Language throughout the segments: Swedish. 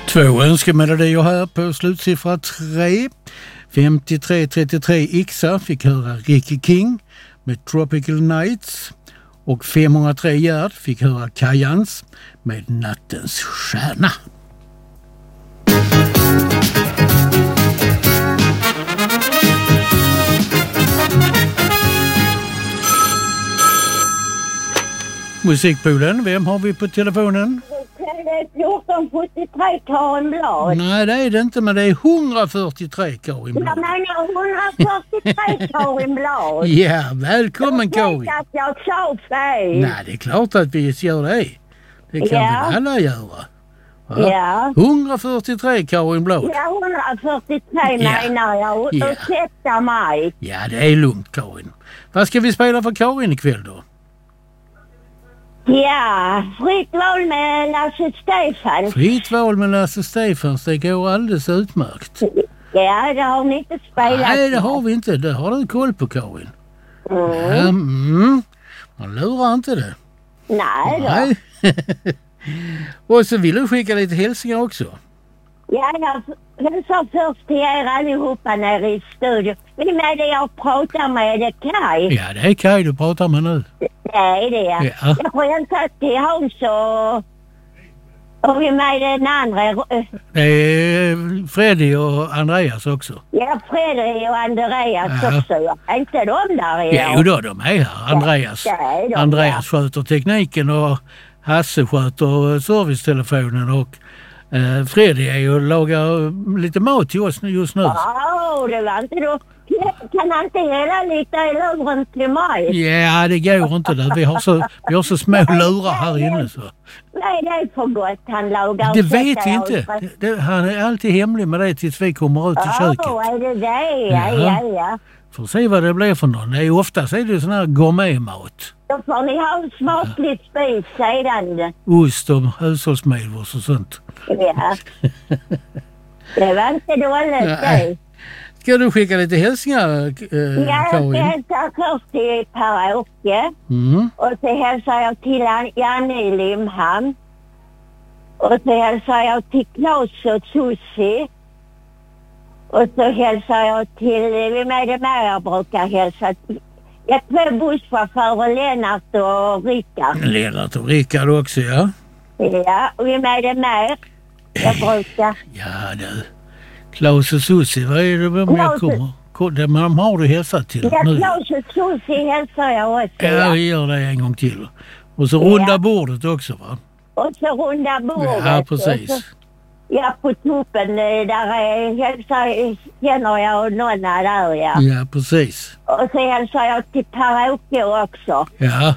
Två önskemelodier här på slutsiffra 3. 5333 Ixa fick höra Ricky King med Tropical Nights. Och 503 Gerd fick höra Kajans med Nattens stjärna. Musikpoolen, vem har vi på telefonen? Det är 1473 Karin Blad. Nej, det är det inte, men det är 143 Karin Blad. Jag menar 143 Karin Blad. Ja, välkommen Karin. Jag vet att jag sa fel. Nej, det är klart att vi gör det. Det kan väl alla göra. Va? Ja. 143 Karin Blad. Ja, 143 menar jag. Och ursäkta mig. Ja, det är lugnt Karin. Vad ska vi spela för Karin ikväll då? Ja, fritt val med Lasse Stefans. Fritt val med Lasse Stefans, det går alldeles utmärkt. Ja, det har ni inte spelat. Nej, det har vi inte. Det har du koll på Karin. Man lurar inte det. Nej då. Nej. Och så vill du skicka lite hälsningar också. Ja, jag hälsar först till er allihopa nere i studion. Vem är det jag pratar med? Är det Kaj? Ja, det är Kaj du pratar med nu. Det är det. Ja. Jag får hälsa till Hans och vem är den andra? Det är Freddy och Andreas också. Ja, Freddy och Andreas också. Är inte de där idag? Jo då, de är här. Andreas sköter tekniken och Hasse sköter servicetelefonen och Freddy är ju och lagar lite mat till oss just nu. Det var inte då. Kan han inte hela lite i luren till mig? Ja, det går inte där. Vi har så små lurar här inne så. Nej, det är för gott han lagar. Det vet vi inte. Han är alltid hemlig med det tills vi kommer ut i köket. Är det det? Ja. Får se vad det blir för någon. Det är oftast är det sån här gourmetmat. Då får ni ha en smaklig spis sedan. Ost och hushållsmedvård och sånt. Ja. Det var inte dåligt det. Ska du skicka lite hälsningar, Karin? Jag hälsar först till Per-Åke. Och så hälsar jag till Janne i Limhamn. Och så hälsar jag till Claes och Susie. Och så hälsar jag till, vem är det mer jag brukar hälsa till? Jag två busschaufförer, Lennart och Rickard. Lennart och Rickard också, ja. Ja, och vem är det mer jag brukar? Ja, du. Claes och Susie, vad är det med jag kommer? De har du hälsat till ja, nu. Claes och Susie hälsar jag också. Ja, vi gör det en gång till. Och så runda bordet också, va? Och så runda bordet. Ja, precis. Ja, på toppen där känner jag någon där, ja. Ja, precis. Och så hälsar jag till Per-Åke också. Ja,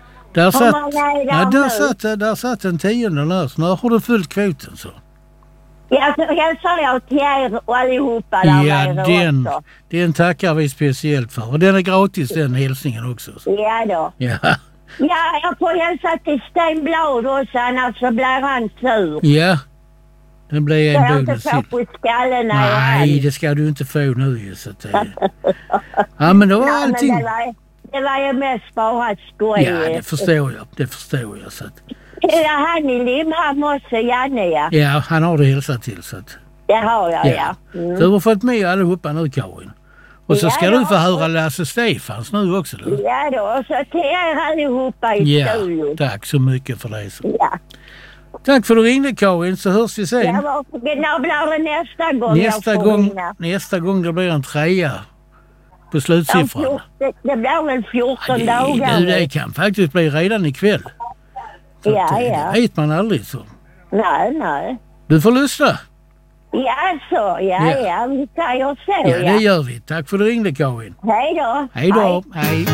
där satt en tionde där. Så nu har du fullt kvoten så. Ja, så hälsar jag till er och allihopa där nere också. Den tackar vi speciellt för. Och den är gratis, den hälsningen också. Så. Ja då. Ja. Ja, jag får hälsa till Sten Blad också, annars så blir han sur. Ja, det blir en bonus till. Jag inte få på skallen. Nej, det ska du inte få nu. Så att, ja, men då var allting... Det var ju mest bara skoj. Ja, det förstår jag. Så att... Ja, han i Limhamn också, Janne, ja. Ja, han har du hälsat till. Så att... Det har jag, ja. Så du har fått med allihopa nu, Karin. Och så ska du få höra Lasse Stefans nu också. Då. Ja då, och så till er allihopa i studion. Ja, tack så mycket för det. Så. Ja. Tack för att du ringde, Karin, så hörs vi sen. Ja, när blir det nästa gång? Nästa gång det blir en 3 på slutsiffran. Det blir väl 14 dagar. Det kan faktiskt bli redan ikväll. Så det vet man aldrig så. Nej. Du får lyssna. Ja, vi säger så. Ja, det gör vi. Tack för att du ringde, Karin. Hej då. Hej då. Hej.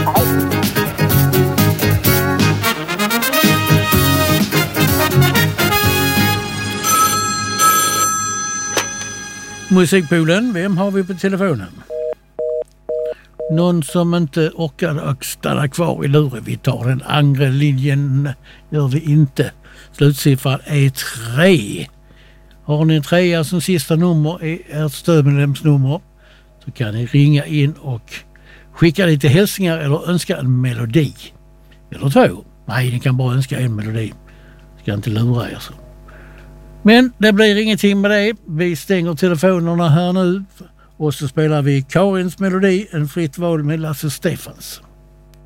Musikpoolen, vem har vi på telefonen? Någon som inte orkar att stanna kvar i luren. Vi tar den andra linjen. Gör vi inte. Slutsiffran är 3. Har ni en 3 som sista nummer är ert stödmedlemsnummer så kan ni ringa in och skicka lite hälsningar eller önska en melodi. Eller 2. Nej, ni kan bara önska en melodi. Ska inte lura er så. Men det blir ingenting med det. Vi stänger telefonerna här nu och så spelar vi Karins melodi, en fritt val med Lasse Stefans.